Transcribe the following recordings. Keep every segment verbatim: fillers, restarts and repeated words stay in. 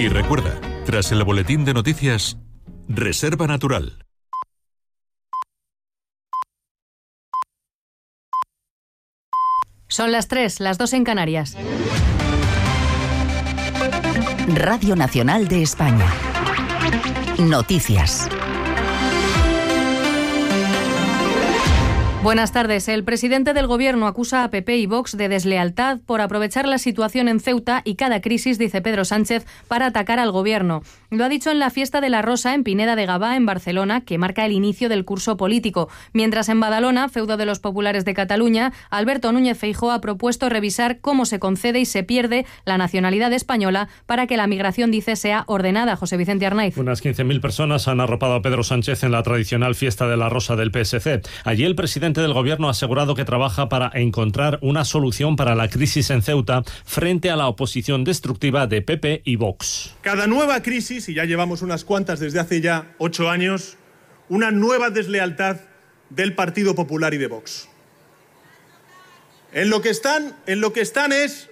Y recuerda, tras el boletín de noticias, Reserva Natural. Son las tres, las dos en Canarias. Radio Nacional de España. Noticias. Buenas tardes. El presidente del Gobierno acusa a P P y Vox de deslealtad por aprovechar la situación en Ceuta y cada crisis, dice Pedro Sánchez, para atacar al Gobierno. Lo ha dicho en la Fiesta de la Rosa en Pineda de Gavá, en Barcelona, que marca el inicio del curso político. Mientras en Badalona, feudo de los populares de Cataluña, Alberto Núñez Feijóo ha propuesto revisar cómo se concede y se pierde la nacionalidad española para que la migración, dice, sea ordenada. José Vicente Arnaiz. Unas quince mil personas han arropado a Pedro Sánchez en la tradicional Fiesta de la Rosa del P S C. Allí el presidente del Gobierno ha asegurado que trabaja para encontrar una solución para la crisis en Ceuta frente a la oposición destructiva de P P y Vox. Cada nueva crisis, y ya llevamos unas cuantas desde hace ya ocho años, una nueva deslealtad del Partido Popular y de Vox. En lo que están, en lo que están es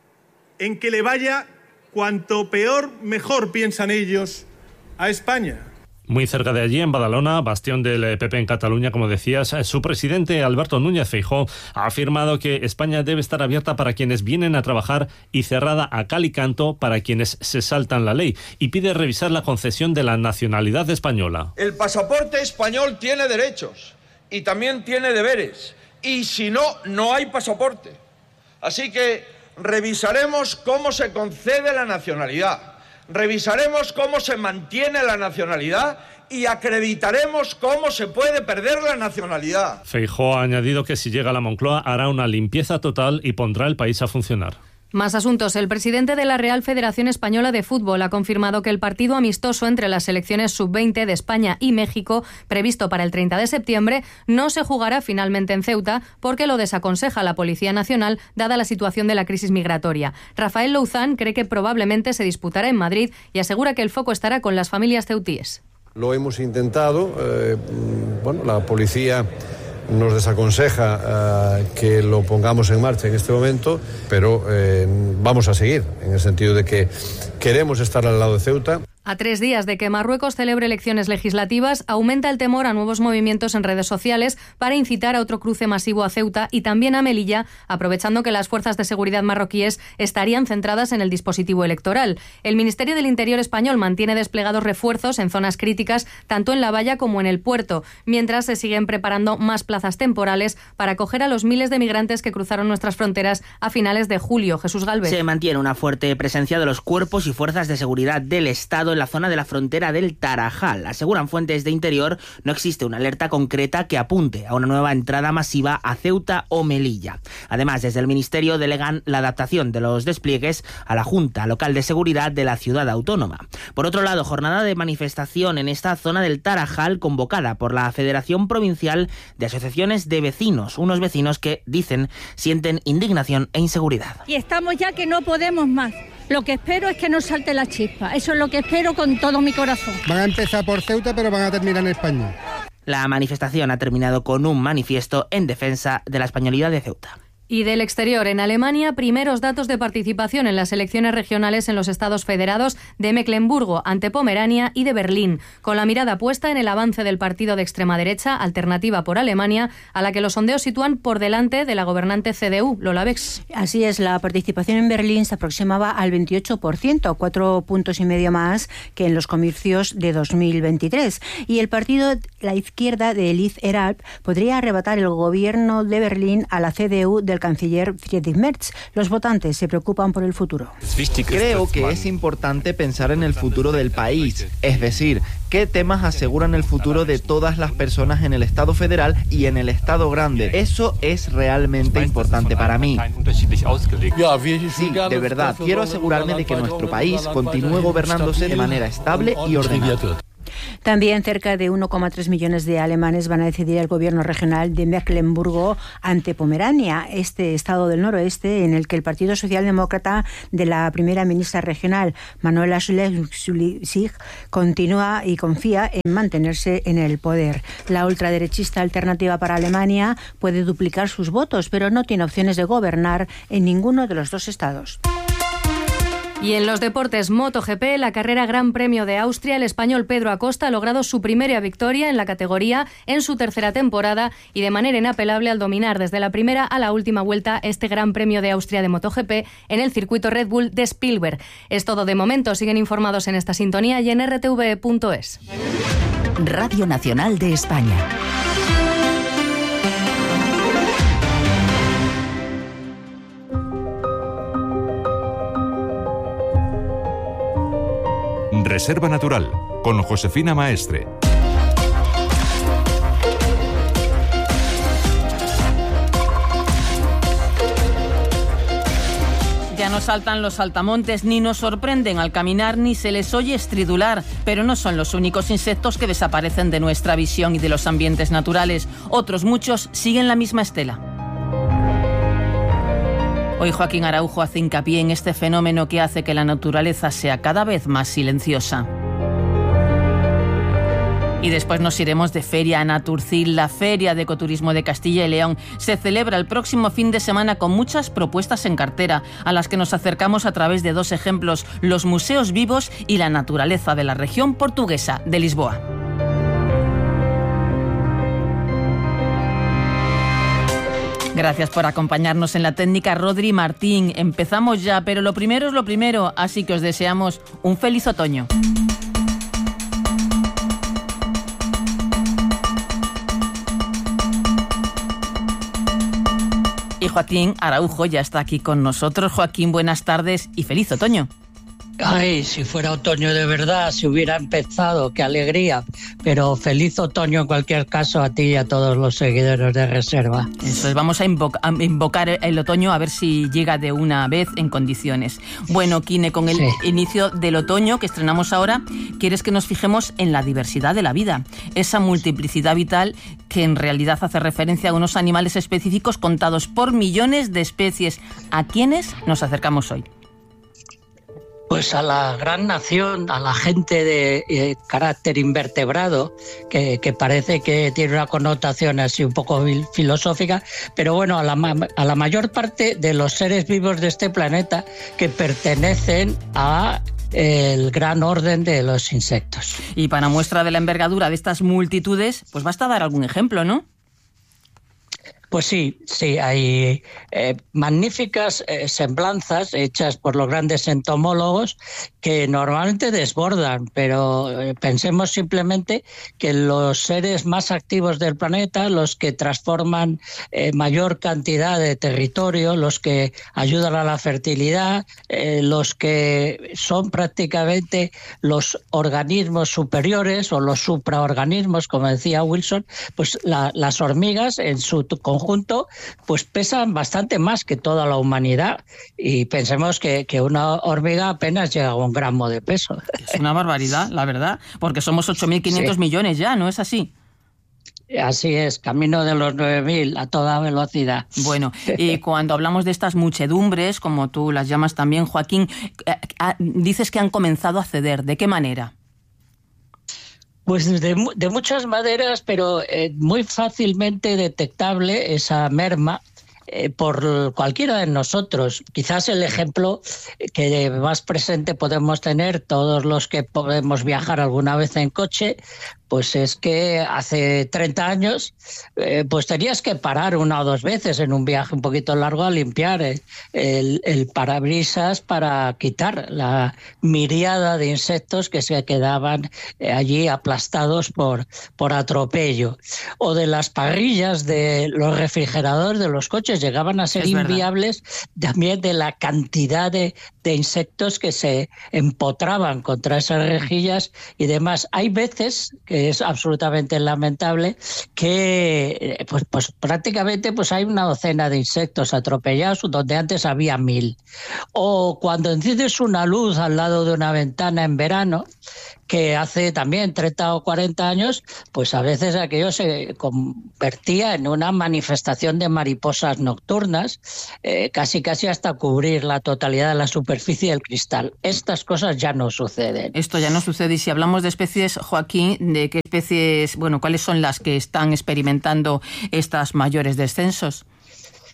en que le vaya cuanto peor, mejor, piensan ellos, a España. Muy cerca de allí, en Badalona, bastión del P P en Cataluña, como decías, su presidente Alberto Núñez Feijóo ha afirmado que España debe estar abierta para quienes vienen a trabajar y cerrada a cal y canto para quienes se saltan la ley, y pide revisar la concesión de la nacionalidad española. El pasaporte español tiene derechos y también tiene deberes, y si no, no hay pasaporte. Así que revisaremos cómo se concede la nacionalidad. Revisaremos cómo se mantiene la nacionalidad y acreditaremos cómo se puede perder la nacionalidad. Feijóo ha añadido que si llega a la Moncloa hará una limpieza total y pondrá el país a funcionar. Más asuntos. El presidente de la Real Federación Española de Fútbol ha confirmado que el partido amistoso entre las selecciones sub veinte de España y México, previsto para el treinta de septiembre, no se jugará finalmente en Ceuta porque lo desaconseja la Policía Nacional, dada la situación de la crisis migratoria. Rafael Louzán cree que probablemente se disputará en Madrid y asegura que el foco estará con las familias ceutíes. Lo hemos intentado. Eh, bueno, la policía nos desaconseja uh, que lo pongamos en marcha en este momento, pero eh, vamos a seguir, en el sentido de que queremos estar al lado de Ceuta. A tres días de que Marruecos celebre elecciones legislativas, aumenta el temor a nuevos movimientos en redes sociales para incitar a otro cruce masivo a Ceuta y también a Melilla, aprovechando que las fuerzas de seguridad marroquíes estarían centradas en el dispositivo electoral. El Ministerio del Interior español mantiene desplegados refuerzos en zonas críticas, tanto en la valla como en el puerto, mientras se siguen preparando más plazas temporales para acoger a los miles de migrantes que cruzaron nuestras fronteras a finales de julio. Jesús Galvez. Se mantiene una fuerte presencia de los cuerpos y fuerzas de seguridad del Estado en la zona de la frontera del Tarajal. Aseguran fuentes de Interior, no existe una alerta concreta que apunte a una nueva entrada masiva a Ceuta o Melilla. Además, desde el Ministerio delegan la adaptación de los despliegues a la Junta Local de Seguridad de la ciudad autónoma. Por otro lado, jornada de manifestación en esta zona del Tarajal convocada por la Federación Provincial de Asociaciones de Vecinos, unos vecinos que, dicen, sienten indignación e inseguridad. Y estamos ya que no podemos más. Lo que espero es que no salte la chispa. Eso es lo que espero con todo mi corazón. Van a empezar por Ceuta, pero van a terminar en España. La manifestación ha terminado con un manifiesto en defensa de la españolidad de Ceuta. Y del exterior, en Alemania, primeros datos de participación en las elecciones regionales en los estados federados de Mecklemburgo ante Pomerania y de Berlín, con la mirada puesta en el avance del partido de extrema derecha, Alternativa por Alemania, a la que los sondeos sitúan por delante de la gobernante C D U, Lola Bex. Así es, la participación en Berlín se aproximaba al veintiocho por ciento, cuatro puntos y medio más que en los comicios de dos mil veintitrés. Y el partido, la izquierda de Elif Eralp, podría arrebatar el gobierno de Berlín a la C D U del canciller Friedrich Merz. Los votantes se preocupan por el futuro. Creo que es importante pensar en el futuro del país, es decir, qué temas aseguran el futuro de todas las personas en el Estado federal y en el Estado grande. Eso es realmente importante para mí. Sí, de verdad, quiero asegurarme de que nuestro país continúe gobernándose de manera estable y ordenada. También cerca de uno coma tres millones de alemanes van a decidir el gobierno regional de Mecklemburgo ante Pomerania, este estado del noroeste en el que el Partido Socialdemócrata de la primera ministra regional, Manuela Schwesig, continúa y confía en mantenerse en el poder. La ultraderechista Alternativa para Alemania puede duplicar sus votos, pero no tiene opciones de gobernar en ninguno de los dos estados. Y en los deportes MotoGP, la carrera Gran Premio de Austria, el español Pedro Acosta ha logrado su primera victoria en la categoría en su tercera temporada y de manera inapelable al dominar desde la primera a la última vuelta este Gran Premio de Austria de MotoGP en el circuito Red Bull de Spielberg. Es todo de momento. Siguen informados en esta sintonía y en r t v punto es. Radio Nacional de España. Reserva Natural, con Josefina Maestre. Ya no saltan los saltamontes ni nos sorprenden al caminar ni se les oye estridular, pero no son los únicos insectos que desaparecen de nuestra visión y de los ambientes naturales. Otros muchos siguen la misma estela. Hoy Joaquín Araujo hace hincapié en este fenómeno que hace que la naturaleza sea cada vez más silenciosa. Y después nos iremos de feria a Naturcil. La Feria de Ecoturismo de Castilla y León se celebra el próximo fin de semana con muchas propuestas en cartera, a las que nos acercamos a través de dos ejemplos: los museos vivos y la naturaleza de la región portuguesa de Lisboa. Gracias por acompañarnos en la técnica, Rodri Martín. Empezamos ya, pero lo primero es lo primero, así que os deseamos un feliz otoño. Y Joaquín Araujo ya está aquí con nosotros. Joaquín, buenas tardes y feliz otoño. Ay, si fuera otoño de verdad, si hubiera empezado, qué alegría. Pero feliz otoño en cualquier caso a ti y a todos los seguidores de Reserva. Eso es, vamos a, invoca- a invocar el otoño a ver si llega de una vez en condiciones. Bueno, Kine, con el sí. inicio del otoño que estrenamos ahora, quieres que nos fijemos en la diversidad de la vida, esa multiplicidad vital que en realidad hace referencia a unos animales específicos contados por millones de especies. ¿A quiénes nos acercamos hoy? Pues a la gran nación, a la gente de eh, carácter invertebrado, que, que parece que tiene una connotación así un poco filosófica, pero bueno, a la, a la mayor parte de los seres vivos de este planeta que pertenecen a el gran orden de los insectos. Y para muestra de la envergadura de estas multitudes, pues basta dar algún ejemplo, ¿no? Pues sí, sí, hay eh, magníficas eh, semblanzas hechas por los grandes entomólogos que normalmente desbordan, pero eh, pensemos simplemente que los seres más activos del planeta, los que transforman eh, mayor cantidad de territorio, los que ayudan a la fertilidad, eh, los que son prácticamente los organismos superiores o los supraorganismos, como decía Wilson, pues la, las hormigas en su conjunto Junto, pues pesan bastante más que toda la humanidad y pensemos que, que una hormiga apenas llega a un gramo de peso. Es una barbaridad, la verdad, porque somos ocho mil quinientos sí. millones ya, ¿no es así? Así es, camino de los nueve mil a toda velocidad. Bueno, y cuando hablamos de estas muchedumbres, como tú las llamas también, Joaquín, dices que han comenzado a ceder. ¿De qué manera? Pues de, de muchas maneras, pero eh, muy fácilmente detectable esa merma eh, por cualquiera de nosotros. Quizás el ejemplo que más presente podemos tener todos los que podemos viajar alguna vez en coche, pues es que hace treinta años eh, pues tenías que parar una o dos veces en un viaje un poquito largo a limpiar el, el, el parabrisas para quitar la miríada de insectos que se quedaban eh, allí aplastados por, por atropello. O de las parrillas de los refrigeradores de los coches, llegaban a ser es inviables verdad. También de la cantidad de, de insectos que se empotraban contra esas rejillas y demás. Hay veces que es absolutamente lamentable que pues, pues prácticamente pues hay una docena de insectos atropellados donde antes había mil. O cuando enciendes una luz al lado de una ventana en verano, que hace también treinta o cuarenta años, pues a veces aquello se convertía en una manifestación de mariposas nocturnas, eh, casi casi hasta cubrir la totalidad de la superficie del cristal. Estas cosas ya no suceden. Esto ya no sucede. Y si hablamos de especies, Joaquín, ¿de qué especies, bueno, cuáles son las que están experimentando estos mayores descensos?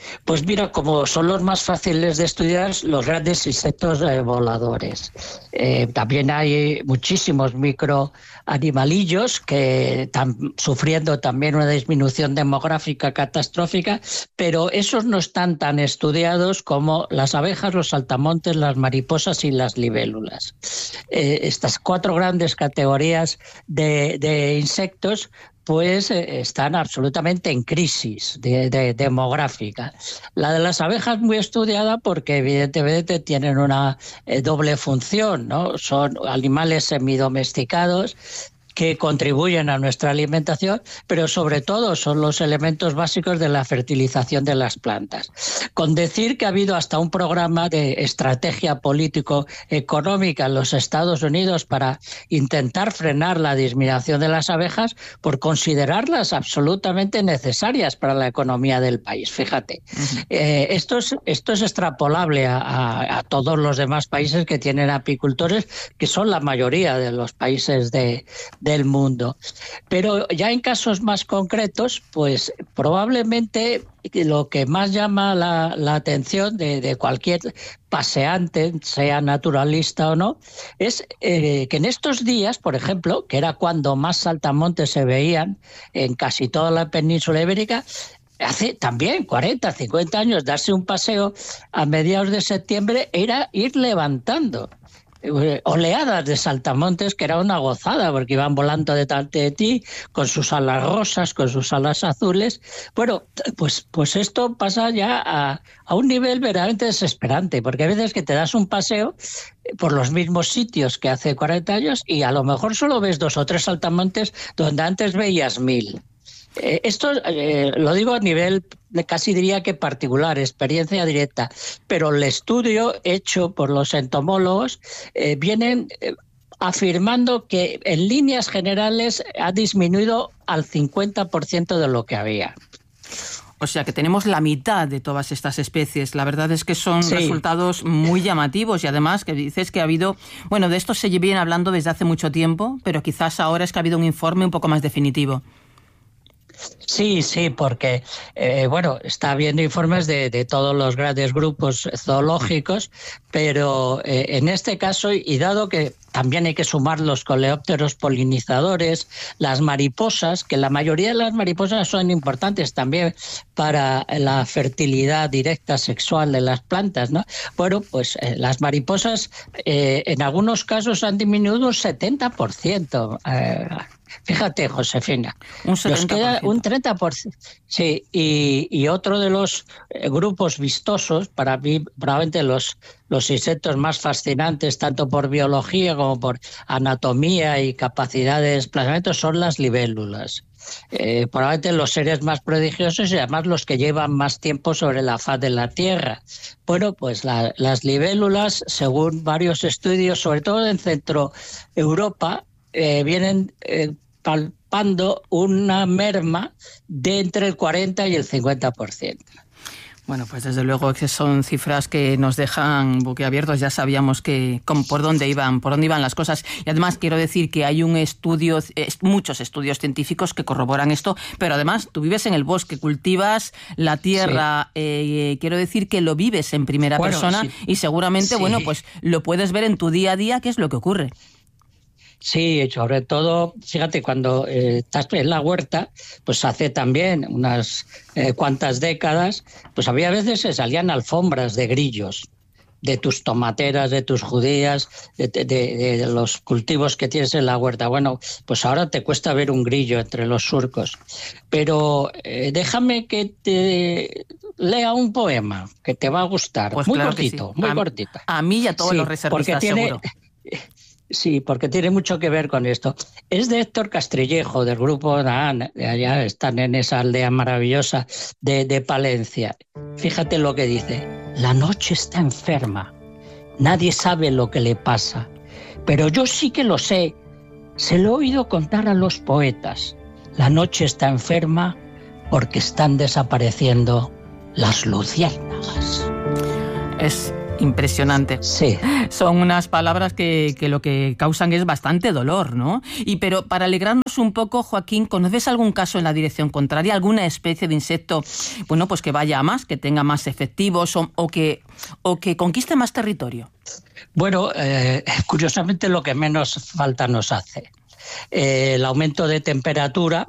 Pues mira, como son los más fáciles de estudiar, los grandes insectos eh, voladores. Eh, también hay muchísimos microanimalillos que están sufriendo también una disminución demográfica catastrófica, pero esos no están tan estudiados como las abejas, los saltamontes, las mariposas y las libélulas. Eh, estas cuatro grandes categorías de, de insectos pues eh, están absolutamente en crisis de, de, demográfica. La de las abejas muy estudiada porque evidentemente tienen una eh, doble función, ¿no? Son animales semidomesticados que contribuyen a nuestra alimentación, pero sobre todo son los elementos básicos de la fertilización de las plantas. Con decir que ha habido hasta un programa de estrategia político-económica en los Estados Unidos para intentar frenar la disminución de las abejas por considerarlas absolutamente necesarias para la economía del país. Fíjate, uh-huh. eh, esto, es, esto es extrapolable a, a, a todos los demás países que tienen apicultores, que son la mayoría de los países de del mundo. Pero ya en casos más concretos, pues probablemente lo que más llama la, la atención de, de cualquier paseante, sea naturalista o no, es eh, que en estos días, por ejemplo, que era cuando más saltamontes se veían en casi toda la península ibérica, hace también cuarenta, cincuenta años, darse un paseo a mediados de septiembre era ir levantando oleadas de saltamontes, que era una gozada porque iban volando delante de ti con sus alas rosas, con sus alas azules. Bueno, pues, pues esto pasa ya a, a un nivel verdaderamente desesperante, porque a veces que te das un paseo por los mismos sitios que hace cuarenta años y a lo mejor solo ves dos o tres saltamontes donde antes veías mil. Eh, esto eh, lo digo a nivel de casi diría que particular, experiencia directa, pero el estudio hecho por los entomólogos eh, vienen eh, afirmando que en líneas generales ha disminuido al cincuenta por ciento de lo que había. O sea que tenemos la mitad de todas estas especies. La verdad es que son sí. resultados muy llamativos y además que dices que ha habido, bueno, de esto se viene hablando desde hace mucho tiempo, pero quizás ahora es que ha habido un informe un poco más definitivo. Sí, sí, porque eh, bueno, está habiendo informes de, de todos los grandes grupos zoológicos, pero eh, en este caso, y dado que también hay que sumar los coleópteros polinizadores, las mariposas, que la mayoría de las mariposas son importantes también para la fertilidad directa sexual de las plantas, ¿no? Bueno, pues eh, las mariposas eh, en algunos casos han disminuido un setenta por ciento. Eh, Fíjate, Josefina, un setenta por ciento. Nos queda un treinta por ciento. Sí, y, y otro de los eh, grupos vistosos, para mí, probablemente los, los insectos más fascinantes, tanto por biología como por anatomía y capacidad de desplazamiento, son las libélulas. Eh, probablemente los seres más prodigiosos y además los que llevan más tiempo sobre la faz de la Tierra. Bueno, pues la, las libélulas, según varios estudios, sobre todo en Centro Europa, eh, vienen eh, palpando una merma de entre el cuarenta y el cincuenta por ciento. Bueno, pues desde luego que son cifras que nos dejan boquiabiertos. Ya sabíamos que con, por dónde iban, por dónde iban las cosas. Y además quiero decir que hay un estudio, muchos estudios científicos que corroboran esto. Pero además tú vives en el bosque, cultivas la tierra. Sí. Eh, quiero decir que lo vives en primera bueno, persona sí. y seguramente, sí. bueno, pues lo puedes ver en tu día a día qué es lo que ocurre. Sí, sobre todo, fíjate, cuando eh, estás en la huerta, pues hace también unas eh, cuantas décadas, pues había veces que salían alfombras de grillos, de tus tomateras, de tus judías, de, de, de los cultivos que tienes en la huerta. Bueno, pues ahora te cuesta ver un grillo entre los surcos. Pero eh, déjame que te lea un poema que te va a gustar. Pues muy claro cortito, sí. muy a, cortito. A mí y a todos sí, los reservistas, tiene, seguro. Sí, porque tiene mucho que ver con esto. Es de Héctor Castrillejo, del grupo Naan, de allá están en esa aldea maravillosa de, de Palencia. Fíjate lo que dice. La noche está enferma. Nadie sabe lo que le pasa. Pero yo sí que lo sé. Se lo he oído contar a los poetas. La noche está enferma porque están desapareciendo las luciérnagas. Es Impresionante. Sí. Son unas palabras que, que lo que causan es bastante dolor, ¿no? Y pero para alegrarnos un poco, Joaquín, ¿conoces algún caso en la dirección contraria? ¿Alguna especie de insecto, bueno, pues que vaya a más, que tenga más efectivos o, o, que, o que conquiste más territorio? Bueno, eh, curiosamente lo que menos falta nos hace. Eh, el aumento de temperatura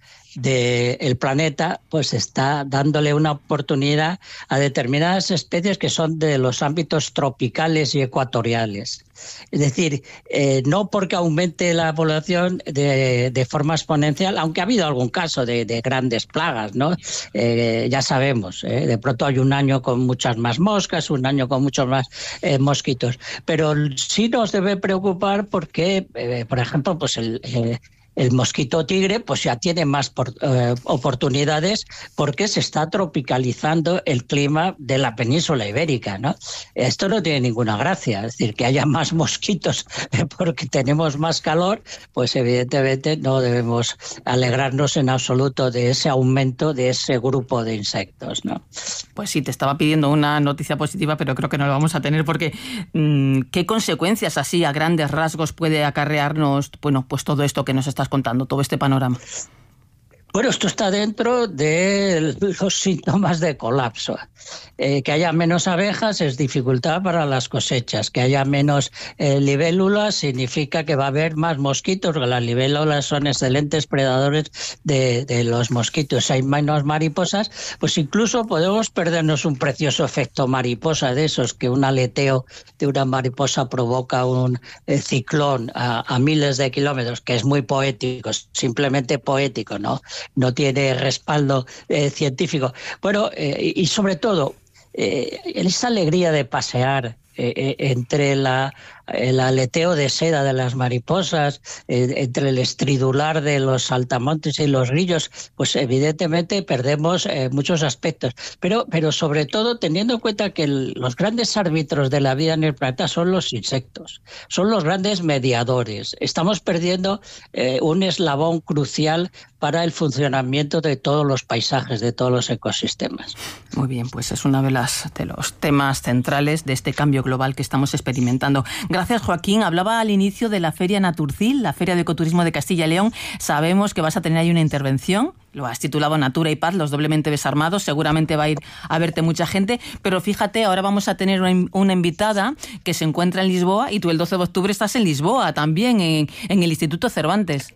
del planeta pues está dándole una oportunidad a determinadas especies que son de los ámbitos tropicales y ecuatoriales. Es decir, eh, no porque aumente la población de, de forma exponencial, aunque ha habido algún caso de, de grandes plagas, ¿no? Eh, ya sabemos, ¿eh? De pronto hay un año con muchas más moscas, un año con muchos más eh, mosquitos, pero sí nos debe preocupar porque, eh, por ejemplo, pues el... Eh, El mosquito tigre pues ya tiene más por, eh, oportunidades porque se está tropicalizando el clima de la península ibérica, ¿no? Esto no tiene ninguna gracia, es decir, que haya más mosquitos porque tenemos más calor, pues evidentemente no debemos alegrarnos en absoluto de ese aumento de ese grupo de insectos, ¿no? Pues sí, te estaba pidiendo una noticia positiva, pero creo que no lo vamos a tener porque mmm, ¿qué consecuencias así a grandes rasgos puede acarrearnos, bueno, pues todo esto que nos estás contando, todo este panorama? Bueno, esto está dentro de los síntomas de colapso. Eh, que haya menos abejas es dificultad para las cosechas. Que haya menos eh, libélulas significa que va a haber más mosquitos, porque las libélulas son excelentes predadores de, de los mosquitos. Si hay menos mariposas, pues incluso podemos perdernos un precioso efecto mariposa de esos, que un aleteo de una mariposa provoca un eh, ciclón a, a miles de kilómetros, que es muy poético, simplemente poético, ¿no? No tiene respaldo eh, científico. Bueno, eh, y sobre todo, eh, esa alegría de pasear eh, eh, entre la, el aleteo de seda de las mariposas, eh, entre el estridular de los saltamontes y los grillos, pues evidentemente perdemos eh, muchos aspectos. Pero, pero sobre todo teniendo en cuenta que el, los grandes árbitros de la vida en el planeta son los insectos, son los grandes mediadores. Estamos perdiendo eh, un eslabón crucial para el funcionamiento de todos los paisajes, de todos los ecosistemas. Muy bien, pues es uno de, las, de los temas centrales de este cambio global que estamos experimentando. Gracias, Joaquín. Hablaba al inicio de la Feria Naturcil, la Feria de Ecoturismo de Castilla y León. Sabemos que vas a tener ahí una intervención. Lo has titulado Natura y Paz, los doblemente desarmados. Seguramente va a ir a verte mucha gente. Pero fíjate, ahora vamos a tener una, una invitada que se encuentra en Lisboa y tú el doce de octubre estás en Lisboa también, en, en el Instituto Cervantes.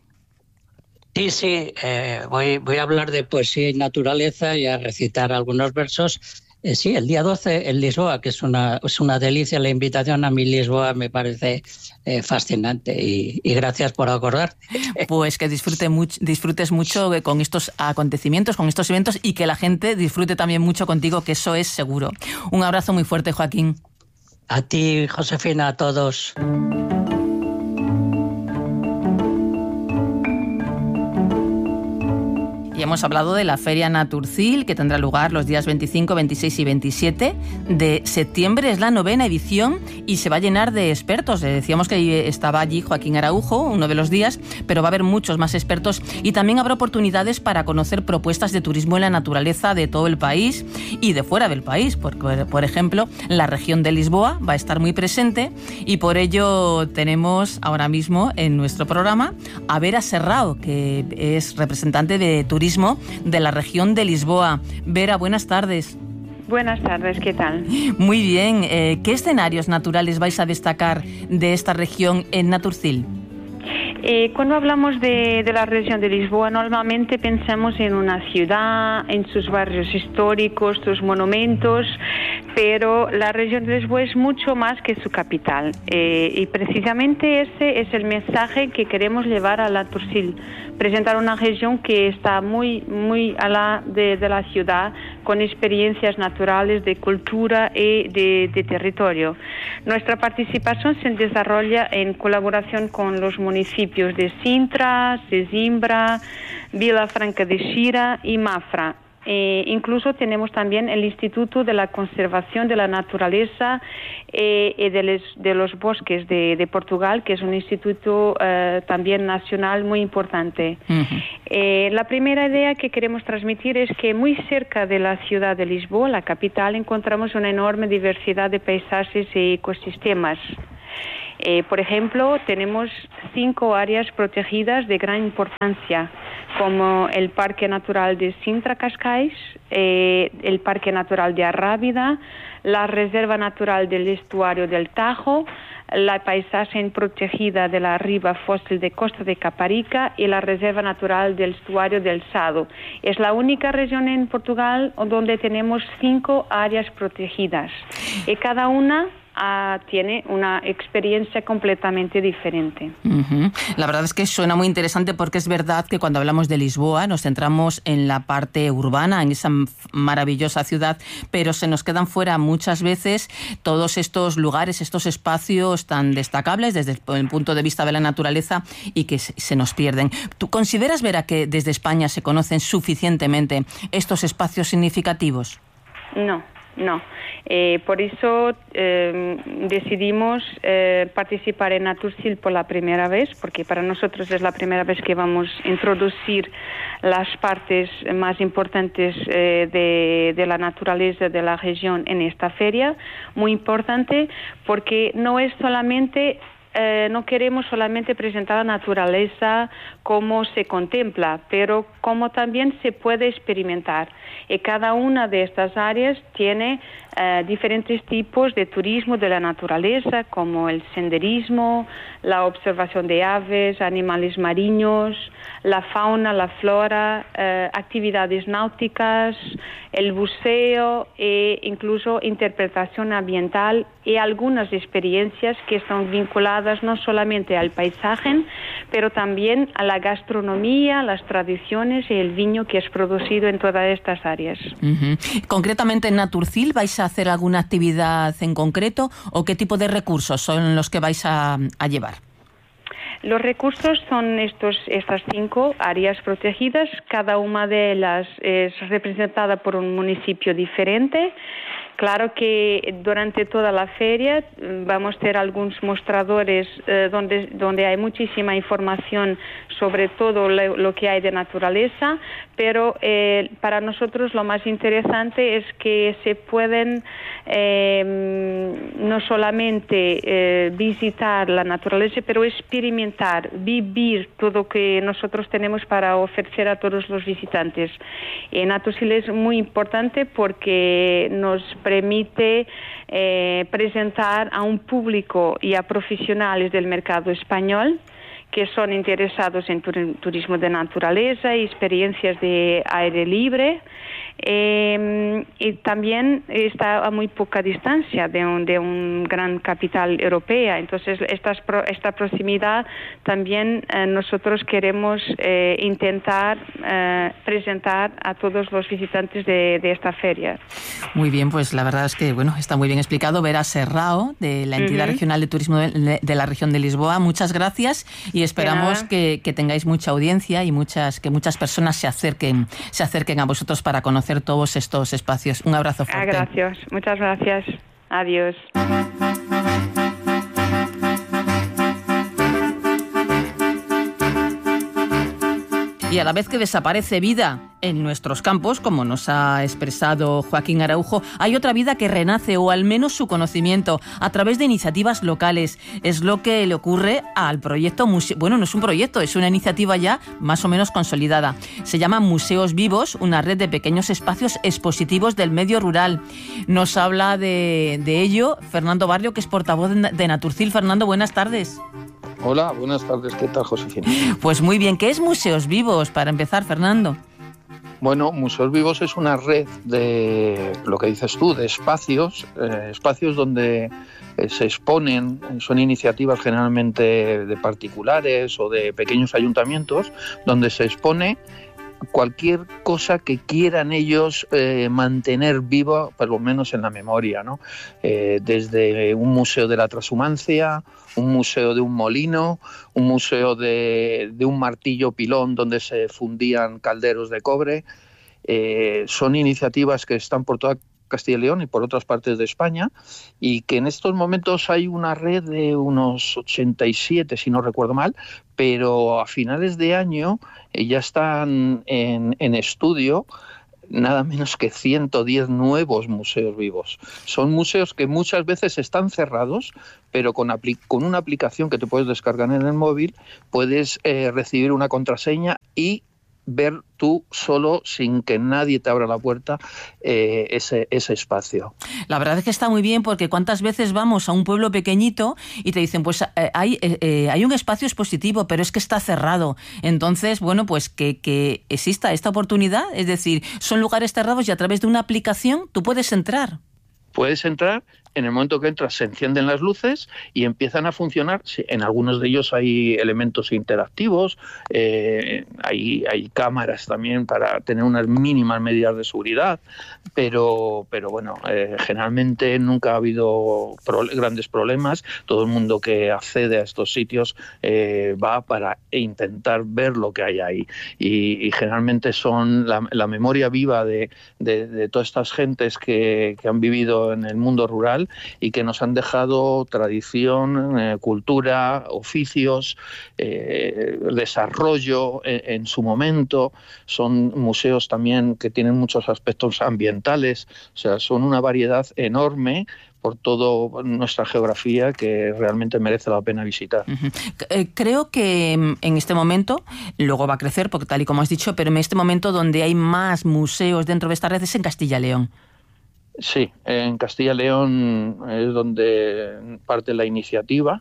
Sí, sí, eh, voy, voy a hablar de poesía y naturaleza y a recitar algunos versos. Eh, sí, el día doce en Lisboa, que es una, es una delicia. La invitación a mi Lisboa me parece eh, fascinante y, y gracias por acordarte. Pues que disfrute much, disfrutes mucho con estos acontecimientos, con estos eventos y que la gente disfrute también mucho contigo, que eso es seguro. Un abrazo muy fuerte, Joaquín. A ti, Josefina, a todos. Y hemos hablado de la Feria Naturcil, que tendrá lugar los días veinticinco, veintiséis y veintisiete de septiembre. Es la novena edición y se va a llenar de expertos. Decíamos que estaba allí Joaquín Araujo, uno de los días, pero va a haber muchos más expertos y también habrá oportunidades para conocer propuestas de turismo en la naturaleza de todo el país y de fuera del país. Por, por ejemplo, la región de Lisboa va a estar muy presente y por ello tenemos ahora mismo en nuestro programa a Vera Serrao, que es representante de turismo de la región de Lisboa. Vera, buenas tardes. Buenas tardes, ¿qué tal? Muy bien. Eh, ¿Qué escenarios naturales vais a destacar de esta región en Naturcil? Eh, cuando hablamos de, de la región de Lisboa, normalmente pensamos en una ciudad, en sus barrios históricos, sus monumentos, pero la región de Lisboa es mucho más que su capital. Eh, y precisamente ese es el mensaje que queremos llevar a Naturcil, presentar una región que está muy, muy a la de, de la ciudad, con experiencias naturales de cultura y de, de territorio. Nuestra participación se desarrolla en colaboración con los municipios de Sintra, Sesimbra, Vila Franca de Xira y Mafra. Eh, incluso tenemos también el Instituto de la Conservación de la Naturaleza eh, y de, les, de los Bosques de, de Portugal, que es un instituto eh, también nacional muy importante. Uh-huh. Eh, la primera idea que queremos transmitir es que muy cerca de la ciudad de Lisboa, la capital, encontramos una enorme diversidad de paisajes y ecosistemas. Eh, por ejemplo, tenemos cinco áreas protegidas de gran importancia, como el Parque Natural de Sintra Cascais, eh, el Parque Natural de Arrábida, la Reserva Natural del Estuario del Tajo, la paisaje protegida de la Riba Fósil de Costa de Caparica y la Reserva Natural del Estuario del Sado. Es la única región en Portugal donde tenemos cinco áreas protegidas y cada una Uh, tiene una experiencia completamente diferente. Uh-huh. La verdad es que suena muy interesante porque es verdad que cuando hablamos de Lisboa nos centramos en la parte urbana, en esa maravillosa ciudad, pero se nos quedan fuera muchas veces todos estos lugares, estos espacios tan destacables desde el punto de vista de la naturaleza y que se nos pierden. ¿Tú consideras, Vera, que desde España se conocen suficientemente estos espacios significativos? No. No, eh, por eso eh, decidimos eh, participar en Natursil por la primera vez, porque para nosotros es la primera vez que vamos a introducir las partes más importantes eh, de, de la naturaleza de la región en esta feria. Muy importante porque no es solamente... Eh, no queremos solamente presentar la naturaleza como se contempla, pero como también se puede experimentar. Y cada una de estas áreas tiene eh, diferentes tipos de turismo de la naturaleza, como el senderismo, la observación de aves, animales marinos, la fauna, la flora, eh, actividades náuticas, el buceo e incluso interpretación ambiental y algunas experiencias que están vinculadas no solamente al paisaje, pero también a la gastronomía, las tradiciones y el vino que es producido en todas estas áreas. Uh-huh. Concretamente en Natursil, ¿vais a hacer alguna actividad en concreto o qué tipo de recursos son los que vais a, a llevar? Los recursos son estos, estas cinco áreas protegidas, cada una de ellas es representada por un municipio diferente. Claro que durante toda la feria vamos a tener algunos mostradores eh, donde, donde hay muchísima información sobre todo lo, lo que hay de naturaleza, pero eh, para nosotros lo más interesante es que se pueden eh, no solamente eh, visitar la naturaleza, pero experimentar, vivir todo lo que nosotros tenemos para ofrecer a todos los visitantes. Y Natursil es muy importante porque nos permite eh, presentar a un público y a profesionales del mercado español que son interesados en turismo de naturaleza y experiencias de aire libre. Eh, y también está a muy poca distancia de un, de un gran capital europea. Entonces, esta, esta proximidad también eh, nosotros queremos eh, intentar eh, presentar a todos los visitantes de, de esta feria. Muy bien, pues la verdad es que bueno, está muy bien explicado. Vera Serrao, de la entidad uh-huh. regional de turismo de, de la región de Lisboa. Muchas gracias y esperamos que, que tengáis mucha audiencia y muchas que muchas personas se acerquen, se acerquen a vosotros para conocer todos estos espacios. Un abrazo fuerte. Ah, gracias, muchas gracias. Adiós. Y a la vez que desaparece vida en nuestros campos, como nos ha expresado Joaquín Araujo, hay otra vida que renace, o al menos su conocimiento, a través de iniciativas locales. Es lo que le ocurre al proyecto Museo... Bueno, no es un proyecto, es una iniciativa ya más o menos consolidada. Se llama Museos Vivos, una red de pequeños espacios expositivos del medio rural. Nos habla de, de ello Fernando Barrio, que es portavoz de, de Natursil. Fernando, buenas tardes. Hola, buenas tardes. ¿Qué tal, Josefina? Pues muy bien. ¿Qué es Museos Vivos, para empezar, Fernando? Bueno, Museos Vivos es una red de, lo que dices tú, de espacios, eh, espacios donde eh, se exponen, son iniciativas generalmente de particulares o de pequeños ayuntamientos, donde se expone cualquier cosa que quieran ellos eh, mantener viva, por lo menos en la memoria, ¿no? Eh, desde un museo de la transhumancia, un museo de un molino, un museo de, de un martillo pilón donde se fundían calderos de cobre, Eh, son iniciativas que están por toda Castilla y León y por otras partes de España, y que en estos momentos hay una red de unos ochenta y siete, si no recuerdo mal, pero a finales de año eh, ya están en, en estudio nada menos que ciento diez nuevos museos vivos. Son museos que muchas veces están cerrados, pero con, apli- con una aplicación que te puedes descargar en el móvil puedes eh, recibir una contraseña y ver tú solo, sin que nadie te abra la puerta, eh, ese, ese espacio. La verdad es que está muy bien, porque cuántas veces vamos a un pueblo pequeñito y te dicen, pues eh, hay, eh, hay un espacio expositivo, pero es que está cerrado. Entonces, bueno, pues que, que exista esta oportunidad, es decir, son lugares cerrados y a través de una aplicación tú puedes entrar. Puedes entrar, en el momento que entras se encienden las luces y empiezan a funcionar. En algunos de ellos hay elementos interactivos, eh, hay, hay cámaras también para tener unas mínimas medidas de seguridad, pero, pero bueno, eh, generalmente nunca ha habido pro- grandes problemas. Todo el mundo que accede a estos sitios eh, va para intentar ver lo que hay ahí. Y, y generalmente son la, la memoria viva de, de, de todas estas gentes que, que han vivido en el mundo rural y que nos han dejado tradición, eh, cultura, oficios, eh, desarrollo en, en su momento. Son museos también que tienen muchos aspectos ambientales, o sea, son una variedad enorme por toda nuestra geografía que realmente merece la pena visitar. Uh-huh. Creo que en este momento, luego va a crecer, porque tal y como has dicho, pero en este momento donde hay más museos dentro de esta red es en Castilla y León. Sí, en Castilla y León es donde parte la iniciativa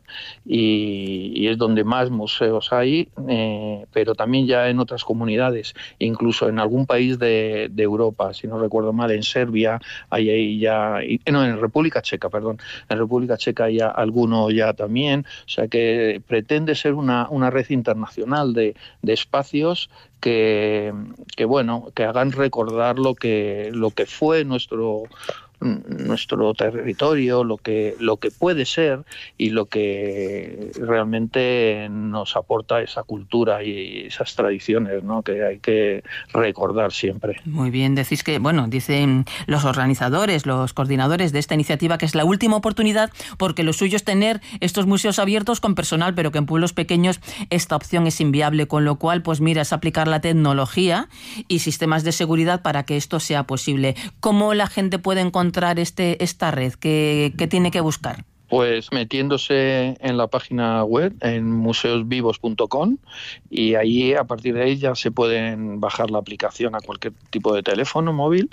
y, y es donde más museos hay, eh, pero también ya en otras comunidades, incluso en algún país de, de Europa, si no recuerdo mal, en Serbia, hay ahí ya, no, en República Checa, perdón, en República Checa hay ya alguno ya también, o sea que pretende ser una, una red internacional de, de espacios que, que bueno, que hagan recordar lo que lo que fue nuestro nuestro territorio, lo que lo que puede ser y lo que realmente nos aporta esa cultura y esas tradiciones, ¿no?, que hay que recordar siempre. Muy bien, decís que, bueno, dicen los organizadores, los coordinadores de esta iniciativa que es la última oportunidad, porque lo suyo es tener estos museos abiertos con personal, pero que en pueblos pequeños esta opción es inviable, con lo cual, pues mira, es aplicar la tecnología y sistemas de seguridad para que esto sea posible. ¿Cómo la gente puede encontrar este esta red? ¿Qué, qué tiene que buscar? Pues metiéndose en la página web, en museos vivos punto com, y ahí, a partir de ahí, ya se pueden bajar la aplicación a cualquier tipo de teléfono móvil.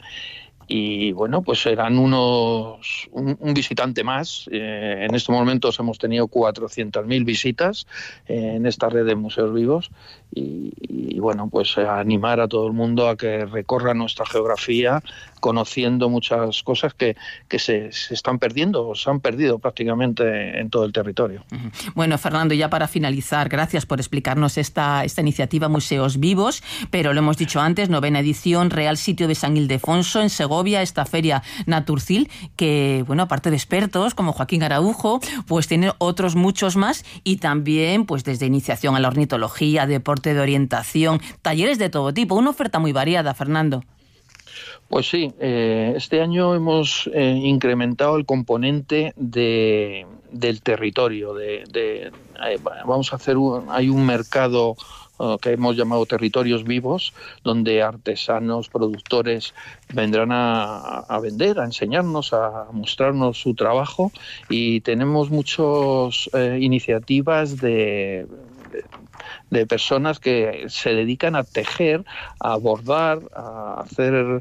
Y bueno, pues serán unos un, un visitante más. Eh, en estos momentos hemos tenido cuatrocientas mil visitas eh, en esta red de museos vivos y, y bueno, pues a animar a todo el mundo a que recorra nuestra geografía, conociendo muchas cosas que, que se, se están perdiendo o se han perdido prácticamente en todo el territorio. Bueno, Fernando, ya para finalizar, gracias por explicarnos esta, esta iniciativa Museos Vivos, pero lo hemos dicho antes, novena edición, Real Sitio de San Ildefonso, en Segovia, esta feria Naturcil, que, bueno, aparte de expertos como Joaquín Araujo, pues tiene otros muchos más, y también, pues desde iniciación a la ornitología, deporte de orientación, talleres de todo tipo, una oferta muy variada, Fernando. Pues sí, eh, este año hemos eh, incrementado el componente de, del territorio. De, de, eh, vamos a hacer un, hay un mercado uh, que hemos llamado Territorios Vivos, donde artesanos, productores vendrán a, a vender, a enseñarnos, a mostrarnos su trabajo, y tenemos muchas eh, iniciativas de, de de personas que se dedican a tejer, a bordar, a hacer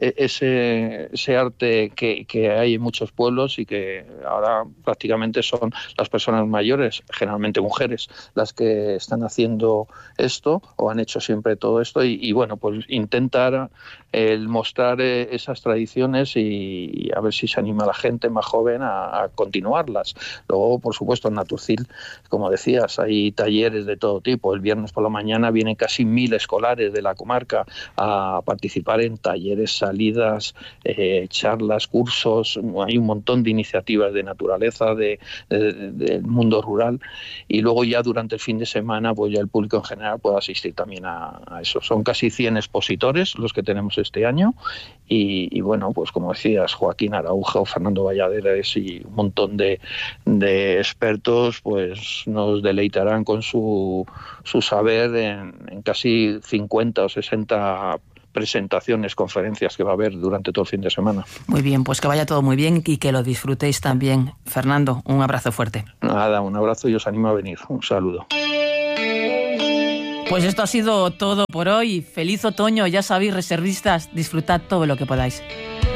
ese, ese arte que, que hay en muchos pueblos y que ahora prácticamente son las personas mayores, generalmente mujeres, las que están haciendo esto o han hecho siempre todo esto y, y bueno, pues intentar el mostrar esas tradiciones y, y a ver si se anima la gente más joven a, a continuarlas. Luego, por supuesto, en Naturcil, como decías, hay talleres de todo tipo. El viernes por la mañana vienen casi mil escolares de la comarca a participar en talleres, salidas, eh, charlas, cursos. Hay un montón de iniciativas de naturaleza, de, de, de, del mundo rural, y luego ya durante el fin de semana pues ya el público en general puede asistir también a, a eso. Son casi cien expositores los que tenemos este año y, y bueno, pues como decías, Joaquín Araujo, Fernando Valladares y un montón de, de expertos pues nos deleitarán con su, su saber en, en casi cincuenta o sesenta presentaciones, conferencias que va a haber durante todo el fin de semana. Muy bien, pues que vaya todo muy bien y que lo disfrutéis también. Fernando, un abrazo fuerte. Nada, un abrazo y os animo a venir. Un saludo. Pues esto ha sido todo por hoy. Feliz otoño, ya sabéis, reservistas, disfrutad todo lo que podáis.